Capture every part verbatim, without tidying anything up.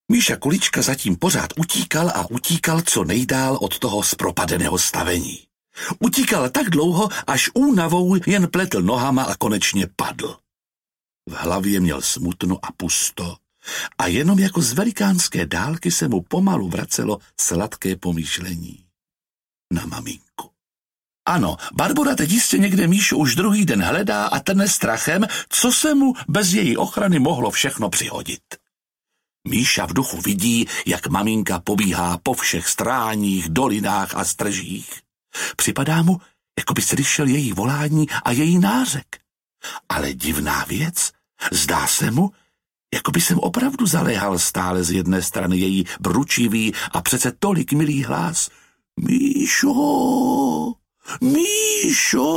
Míša Kulička zatím pořád utíkal a utíkal co nejdál od toho zpropadeného stavení. Utíkal tak dlouho, až únavou jen pletl nohama a konečně padl. V hlavě měl smutno a pusto a jenom jako z velikánské dálky se mu pomalu vracelo sladké pomýšlení na maminku. Ano, Barbora teď jistě někde Míšu už druhý den hledá a trne strachem, co se mu bez její ochrany mohlo všechno přihodit. Míša v duchu vidí, jak maminka pobíhá po všech stráních, dolinách a stržích. Připadá mu, jako by slyšel její volání a její nářek. Ale divná věc, zdá se mu, jako by jsem opravdu zaléhal stále z jedné strany její bručivý a přece tolik milý hlas. Míšo, Míšo.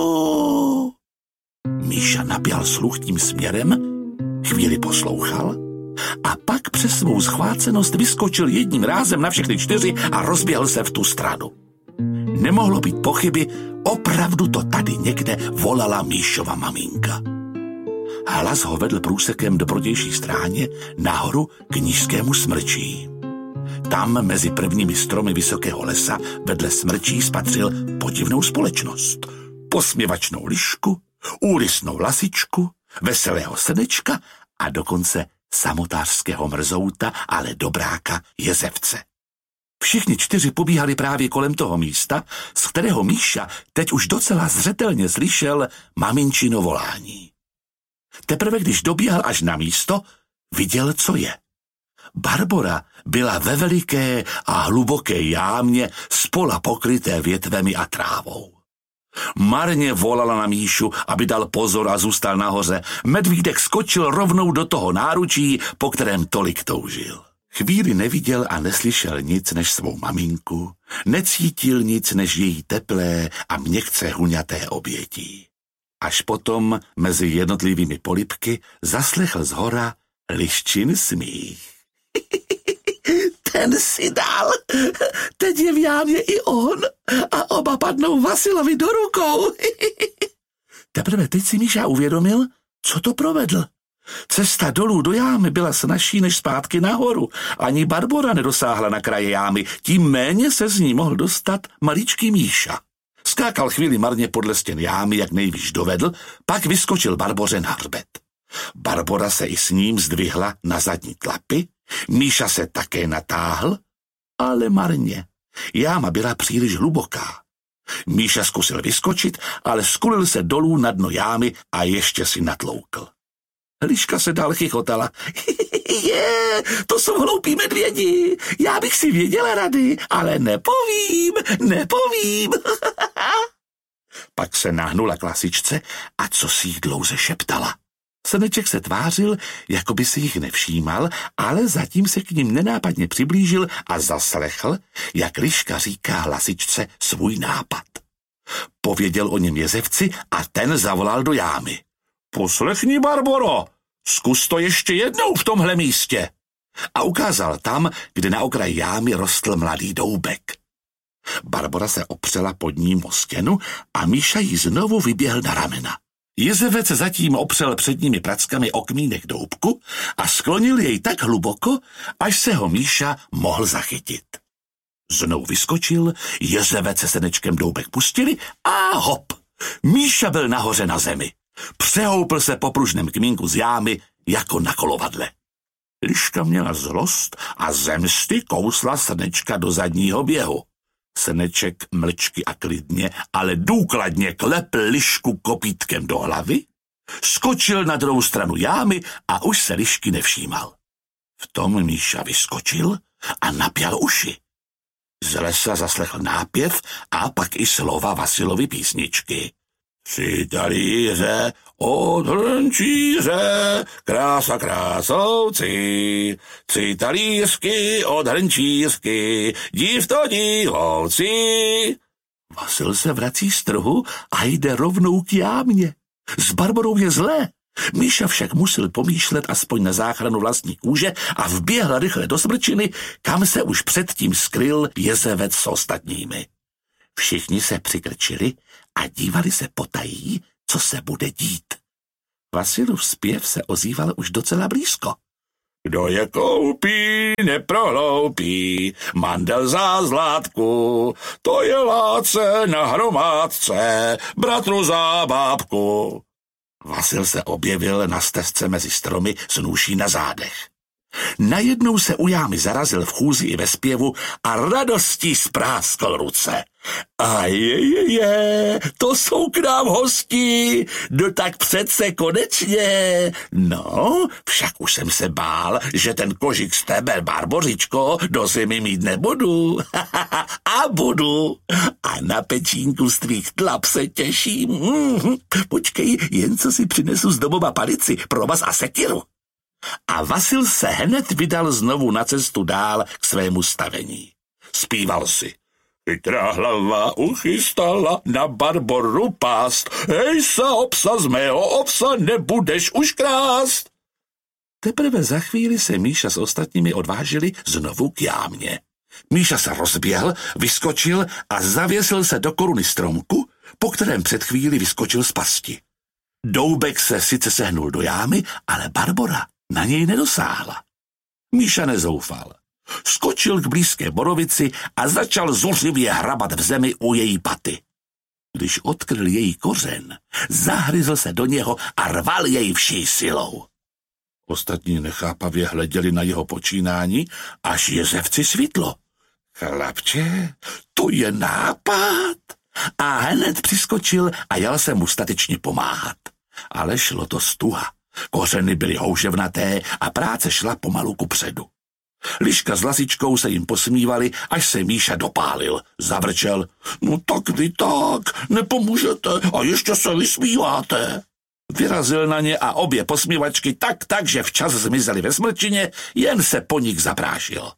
Míša napěl sluch tím směrem, chvíli poslouchal a pak přes svou schvácenost vyskočil jedním rázem na všechny čtyři a rozběhl se v tu stranu. Nemohlo být pochyby, opravdu to tady někde volala Míšova maminka. Hlas ho vedl průsekem do protější stráně nahoru k nízkému smrčí. Tam mezi prvními stromy vysokého lesa vedle smrčí spatřil podivnou společnost. Posměvačnou lišku, úlisnou lasičku, veselého srnečka a dokonce samotářského mrzouta, ale dobráka Jezevce. Všichni čtyři pobíhali právě kolem toho místa, z kterého Míša teď už docela zřetelně slyšel maminčino volání. Teprve když dobíhal až na místo, viděl, co je. Barbora byla ve veliké a hluboké jámě spola pokryté větvemi a trávou. Marně volala na Míšu, aby dal pozor a zůstal nahoře. Medvídek skočil rovnou do toho náručí, po kterém tolik toužil. Chvíli neviděl a neslyšel nic než svou maminku, necítil nic než její teplé a měkce huňaté obětí. Až potom mezi jednotlivými polibky zaslechl zhora liščin smích. Ten si dal, teď je v jámě i on a oba padnou Vasilovi do rukou. Teprve teď si Míša uvědomil, co to provedl. Cesta dolů do jámy byla snazší než zpátky nahoru. Ani Barbora nedosáhla na kraje jámy, tím méně se z ní mohl dostat maličký Míša. Skákal chvíli marně podle stěn jámy, jak nejvíš dovedl, pak vyskočil Barboře na hřbet. Barbora se i s ním zdvihla na zadní tlapy, Míša se také natáhl, ale marně. Jáma byla příliš hluboká. Míša zkusil vyskočit, ale skulil se dolů na dno jámy a ještě si natloukl. Liška se dál chichotala. Je, to jsou hloupí medvědi, já bych si věděla rady, ale nepovím, nepovím. Pak se nahnula k lasičce a co si jí dlouze šeptala. Srneček se tvářil, jako by si jich nevšímal, ale zatím se k ním nenápadně přiblížil a zaslechl, jak liška říká lasičce svůj nápad. Pověděl o něm Jezevci a ten zavolal do jámy. Poslechni, Barboro, zkus to ještě jednou v tomhle místě. A ukázal tam, kde na okraji jámy rostl mladý doubek. Barbora se opřela pod ním o stěnu a Míša jí znovu vyběhl na ramena. Jezevec zatím opřel předními prackami o kmínek doubku a sklonil jej tak hluboko, až se ho Míša mohl zachytit. Znovu vyskočil, Jezevec se srnečkem doubek pustili a hop! Míša byl nahoře na zemi. Přehoupl se po pružném kmínku z jámy jako na kolovadle. Liška měla zlost a zemsty kousla srnečka do zadního běhu. Srneček mlčky a klidně, ale důkladně klepl lišku kopítkem do hlavy, skočil na druhou stranu jámy a už se lišky nevšímal. V tom Míša vyskočil a napěl uši. Z lesa zaslechl nápěv a pak i slova Vasilovy písničky. Tři talíře od hrnčíře, krása krásouci, tři talířky od hrnčířky, div to divouci. Vasil se vrací z trhu a jde rovnou k jámě. S Barborou je zlé. Míša však musel pomýšlet aspoň na záchranu vlastní kůže a vběhl rychle do smrčiny, kam se už předtím skryl Jezevec s ostatními. Všichni se přikrčili a dívali se potají, co se bude dít. Vasilův zpěv se ozýval už docela blízko. Kdo je koupí, neprohloupí, mandel za zlátku, to je láce na hromádce, bratru za bábku. Vasil se objevil na stezce mezi stromy s nůší na zádech. Najednou se u jámy zarazil v chůzi i ve zpěvu a radostí spráskl ruce. A je, je, je, to jsou k nám hosti, no tak přece konečně. No, však už jsem se bál, že ten kožik z tebe, Barbořičko, do zimy mít nebudu. A budu. A na pečínku z tvých tlap se těším. Mm, počkej, jen co si přinesu z domova palici, provaz a sekiru. A Vasil se hned vydal znovu na cestu dál k svému stavení. Zpíval si. Chytrá hlava uchystala na Barboru pást. Hej sa, obsa, z mého obsa nebudeš už krást. Teprve za chvíli se Míša s ostatními odvážili znovu k jámě. Míša se rozběhl, vyskočil a zavěsil se do koruny stromku, po kterém před chvíli vyskočil z pasti. Doubek se sice sehnul do jámy, ale Barbora na něj nedosáhla. Míša nezoufal. Skočil k blízké borovici a začal zuřivě hrabat v zemi u její paty. Když odkryl její kořen, zahryzl se do něho a rval jej vší silou. Ostatní nechápavě hleděli na jeho počínání, až jezevci svitlo. Chlapče, to je nápad. A hned přiskočil a jel se mu statečně pomáhat. Ale šlo to stuha. Kořeny byly houževnaté a práce šla pomalu kupředu. Liška s Lasičkou se jim posmívali, až se Míša dopálil. Zavrčel. No tak vy tak, nepomůžete a ještě se vysmíváte. Vyrazil na ně a obě posmívačky tak, tak, že včas zmizely ve smrčině, jen se po nich zaprášil.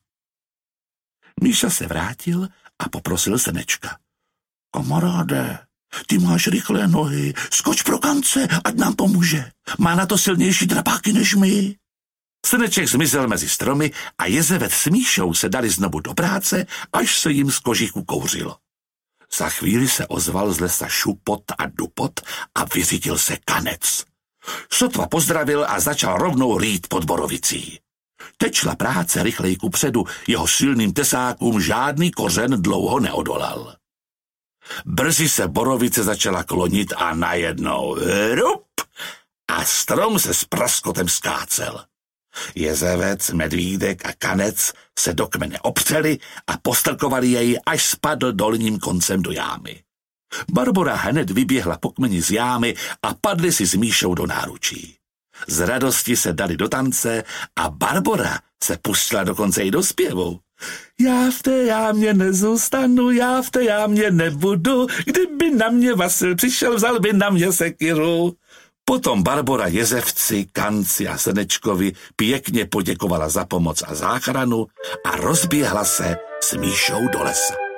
Míša se vrátil a poprosil Senečka. Kamaráde, ty máš rychlé nohy, skoč pro kance, ať nám pomůže. Má na to silnější drapáky než my. Seneček zmizel mezi stromy a jezevec s Míšou se dali znovu do práce, až se jim z kožichu kouřilo. Za chvíli se ozval z lesa šupot a dupot a vyřídil se Kanec. Sotva pozdravil a začal rovnou rýt pod borovicí. Teď šla práce rychleji kupředu, jeho silným tesákům žádný kořen dlouho neodolal. Brzy se borovice začala klonit a najednou rup a strom se s praskotem skácel. Jezevec, medvídek a Kanec se do kmene opřeli a postrkovali jej, až spadl dolním koncem do jámy. Barbora hned vyběhla po kmeni z jámy a padli si s Míšou do náručí. Z radosti se dali do tance a Barbora se pustila dokonce i do zpěvu. Já v té jámě nezůstanu, já v té jámě nebudu, kdyby na mě Vasil přišel, vzal by na mě sekiru. Potom Barbora jezevci, Kanci a Senečkovi pěkně poděkovala za pomoc a záchranu a rozběhla se s Míšou do lesa.